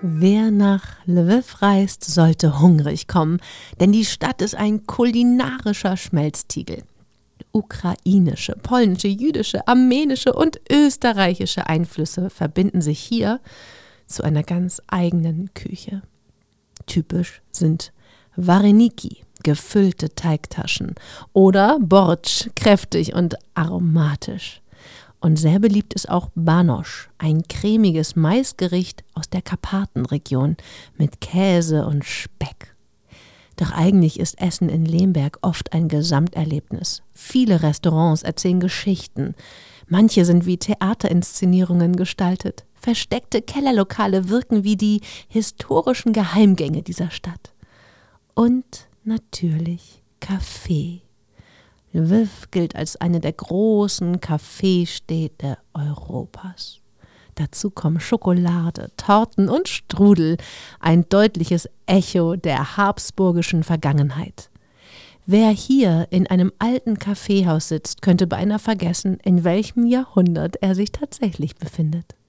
Wer nach Lwiw reist, sollte hungrig kommen, denn die Stadt ist ein kulinarischer Schmelztiegel. Ukrainische, polnische, jüdische, armenische und österreichische Einflüsse verbinden sich hier zu einer ganz eigenen Küche. Typisch sind Wareniki, gefüllte Teigtaschen, oder Bortsch, kräftig und aromatisch. Und sehr beliebt ist auch Banosch, ein cremiges Maisgericht aus der Karpatenregion mit Käse und Speck. Doch eigentlich ist Essen in Lemberg oft ein Gesamterlebnis. Viele Restaurants erzählen Geschichten. Manche sind wie Theaterinszenierungen gestaltet. Versteckte Kellerlokale wirken wie die historischen Geheimgänge dieser Stadt. Und natürlich Kaffee. Lwiw gilt als eine der großen Kaffeestädte Europas. Dazu kommen Schokolade, Torten und Strudel, ein deutliches Echo der habsburgischen Vergangenheit. Wer hier in einem alten Kaffeehaus sitzt, könnte beinahe vergessen, in welchem Jahrhundert er sich tatsächlich befindet.